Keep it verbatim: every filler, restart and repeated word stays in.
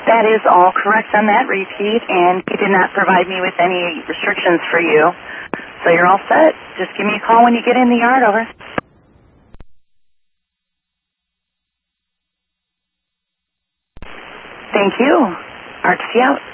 That is all correct on that repeat, and he did not provide me with any restrictions for you. So you're all set. Just give me a call when you get in the yard, over. Thank you. Artsy out.